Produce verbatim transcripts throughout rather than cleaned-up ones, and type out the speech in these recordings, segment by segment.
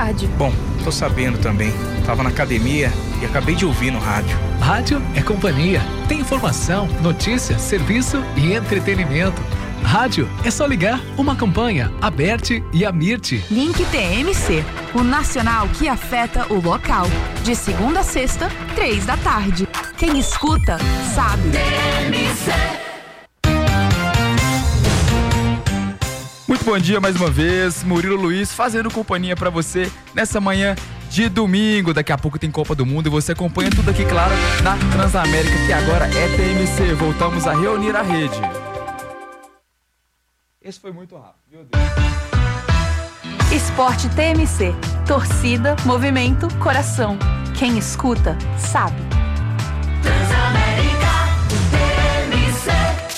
tarde. Bom, tô sabendo também. Tava na academia e acabei de ouvir no rádio. Rádio é companhia. Tem informação, notícia, serviço e entretenimento. Rádio é só ligar. Uma campanha, a Bert e a Mirte. Link T M C, o nacional que afeta o local. De segunda a sexta, três da tarde. Quem escuta, sabe. T M C. Muito bom dia mais uma vez, Murilo Luiz fazendo companhia pra você nessa manhã de domingo. Daqui a pouco tem Copa do Mundo e você acompanha tudo aqui, claro, na Transamérica, que agora é T M C. Voltamos a reunir a rede. Esse foi muito rápido, meu Deus. Esporte T M C. Torcida, movimento, coração. Quem escuta, sabe. Transamérica, T M C.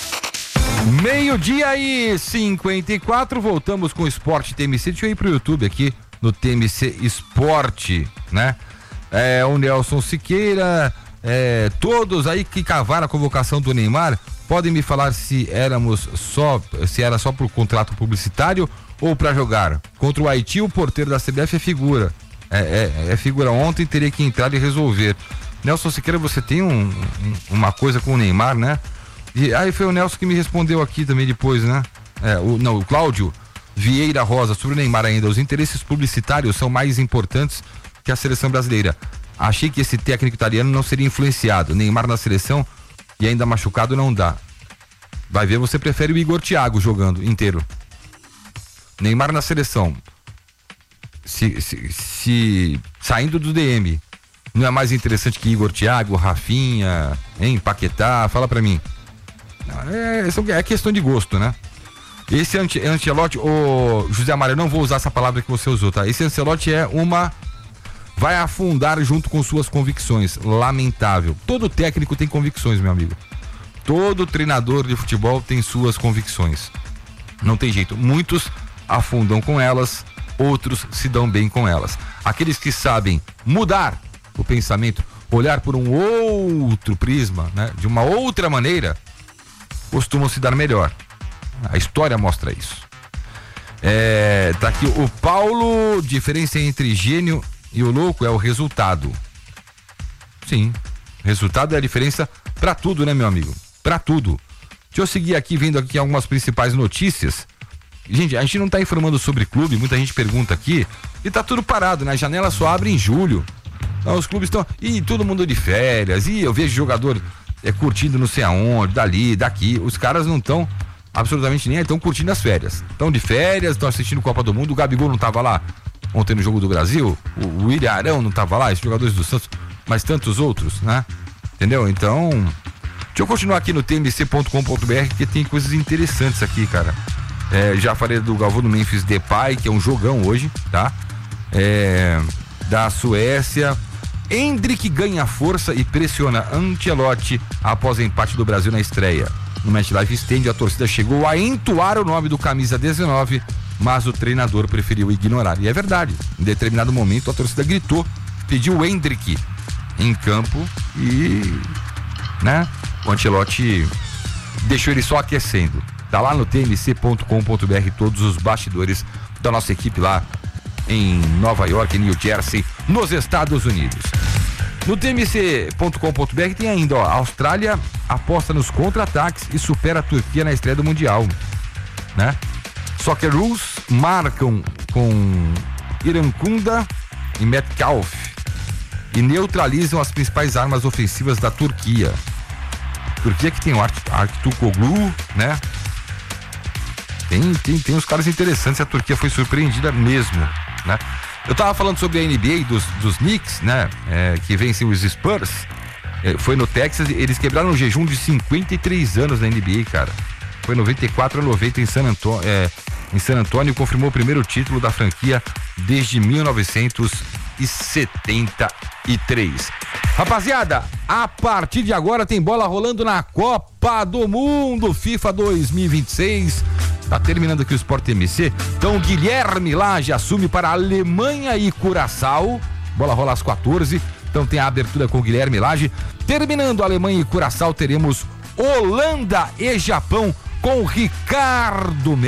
Meio-dia e cinquenta e quatro, voltamos com o Esporte T M C. Deixa eu ir pro YouTube aqui, no T M C Esporte, né? É, o Nelson Siqueira, é, todos aí que cavaram a convocação do Neymar, podem me falar se éramos só, se era só por contrato publicitário ou para jogar? Contra o Haiti, o porteiro da C B F é figura. É, é, é figura ontem, teria que entrar e resolver. Nelson Siqueira, você tem um, um, uma coisa com o Neymar, né? E aí foi o Nelson que me respondeu aqui também depois, né? É, o, não, o Cláudio Vieira Rosa, sobre o Neymar ainda. Os interesses publicitários são mais importantes que a seleção brasileira. Achei que esse técnico italiano não seria influenciado. Neymar na seleção e ainda machucado não dá. Vai ver, você prefere o Igor Thiago jogando inteiro. Neymar na seleção. Se, se, se saindo do D M, não é mais interessante que Igor Thiago, Rafinha, hein, Paquetá? Fala pra mim. É, é questão de gosto, né? Esse Ante, Ancelotti, ô José Mário, eu não vou usar essa palavra que você usou, tá? Esse Ancelotti é uma... vai afundar junto com suas convicções. Lamentável. Todo técnico tem convicções, meu amigo. Todo treinador de futebol tem suas convicções. Não tem jeito. Muitos afundam com elas, outros se dão bem com elas. Aqueles que sabem mudar o pensamento, olhar por um outro prisma, né? De uma outra maneira, costumam se dar melhor. A história mostra isso. É, tá aqui o Paulo, diferença entre gênio e o louco é o resultado. Sim, resultado é a diferença pra tudo, né, meu amigo? Pra tudo. Deixa eu seguir aqui, vendo aqui algumas principais notícias. Gente, a gente não tá informando sobre clube, muita gente pergunta aqui, e tá tudo parado, né? A janela só abre em julho. Então, os clubes estão, e todo mundo de férias, e eu vejo jogador é, curtindo não sei aonde, dali, daqui. Os caras não estão absolutamente nem aí, estão curtindo as férias. Estão de férias, estão assistindo Copa do Mundo. O Gabigol não tava lá ontem no Jogo do Brasil, o William Arão não tava lá, esses jogadores do Santos, mas tantos outros, né? Entendeu? Então, deixa eu continuar aqui no T M C ponto com ponto B R, que tem coisas interessantes aqui, cara. É, já falei do Galvão do Memphis Depay, que é um jogão hoje, tá? É, da Suécia. Endrick ganha força e pressiona Ancelotti após empate do Brasil na estreia. No Match Life Stand, a torcida chegou a entoar o nome do camisa dezenove, mas o treinador preferiu ignorar. E é verdade, em determinado momento a torcida gritou, pediu o Endrick em campo e, né, o Ancelotti deixou ele só aquecendo. Tá lá no T M C ponto com ponto B R todos os bastidores da nossa equipe lá em Nova York, New Jersey, nos Estados Unidos. No T M C ponto com ponto B R tem ainda, ó, a Austrália aposta nos contra-ataques e supera a Turquia na estreia do Mundial, né? Socceroos marcam com Irankunda e Metcalf e neutralizam as principais armas ofensivas da Turquia. Turquia que tem o Artukoglu, né? Tem, tem, tem uns caras interessantes, a Turquia foi surpreendida mesmo, né? Eu tava falando sobre a N B A dos, dos Knicks, né? É, que vencem os Spurs. É, foi no Texas, eles quebraram um jejum de cinquenta e três anos na N B A, cara. Foi noventa e quatro a noventa em San Antônio, é, em San Antônio, confirmou o primeiro título da franquia desde mil novecentos e setenta e três. Rapaziada, a partir de agora tem bola rolando na Copa do Mundo FIFA dois mil e vinte e seis. Tá terminando aqui o Sport T M C. Então Guilherme Lage assume para Alemanha e Curaçao. Bola rola às quatorze. Então tem a abertura com o Guilherme Lage. Terminando Alemanha e Curaçao, teremos Holanda e Japão com Ricardo Melo.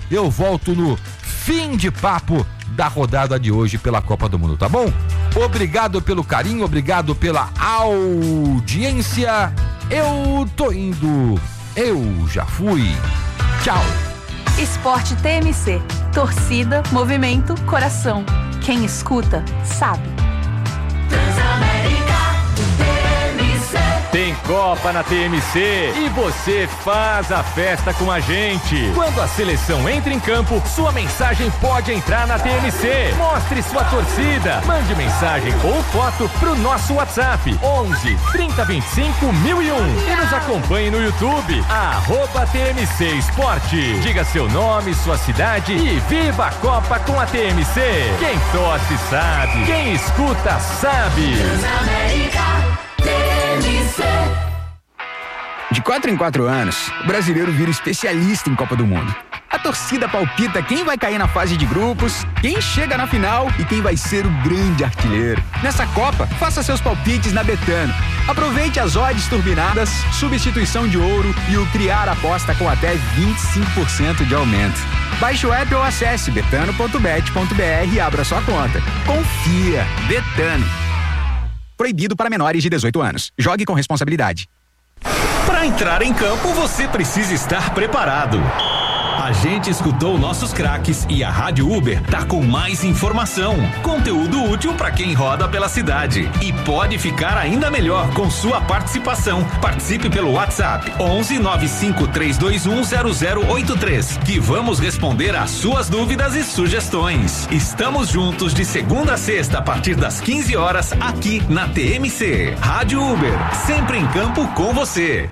eu volto no fim de papo da rodada de hoje pela Copa do Mundo, tá bom? Obrigado pelo carinho, obrigado pela audiência. Eu tô indo, eu já fui. Tchau. Esporte T M C. Torcida, movimento, coração. Quem escuta, sabe. Transamérica T M C. Tem Copa na T M C e você faz a festa com a gente. Quando a seleção entra em campo, sua mensagem pode entrar na T M C. Mostre sua torcida. Mande mensagem ou foto pro nosso WhatsApp onze, trinta, vinte e cinco, mil e um e nos acompanhe no YouTube arroba T M C Esporte. Diga seu nome, sua cidade e viva a Copa com a T M C. Quem torce sabe, quem escuta sabe. Transamérica T M C. De quatro em quatro anos, o brasileiro vira especialista em Copa do Mundo. A torcida palpita quem vai cair na fase de grupos, quem chega na final e quem vai ser o grande artilheiro. Nessa Copa, faça seus palpites na Betano. Aproveite as odds turbinadas, substituição de ouro e o criar aposta com até vinte e cinco por cento de aumento. Baixe o app ou acesse betano ponto bet ponto br e abra sua conta. Confia. Betano. Proibido para menores de dezoito anos. Jogue com responsabilidade. Para entrar em campo, você precisa estar preparado. A gente escutou nossos craques e a Rádio Uber tá com mais informação, conteúdo útil para quem roda pela cidade e pode ficar ainda melhor com sua participação. Participe pelo WhatsApp onze, nove cinco três dois um, zero zero oito três, que vamos responder às suas dúvidas e sugestões. Estamos juntos de segunda a sexta a partir das quinze horas aqui na T M C. Rádio Uber, sempre em campo com você.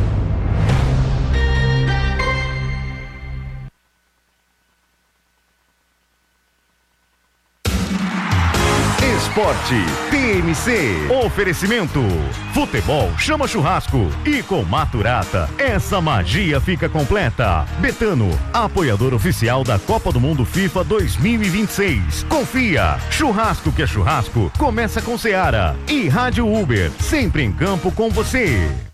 Esporte T M C. Oferecimento. Futebol chama churrasco. E com Maturata, essa magia fica completa. Betano, apoiador oficial da Copa do Mundo FIFA dois mil e vinte e seis. Confia. Churrasco que é churrasco, começa com Seara. E Rádio Uber, sempre em campo com você.